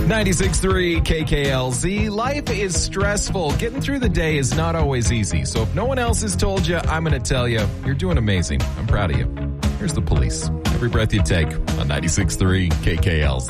96.3 KKLZ. Life is stressful. Getting through the day is not always easy. So if no one else has told you, I'm going to tell you, you're doing amazing. I'm proud of you. Here's the Police. Every breath you take on 96.3 KKLZ.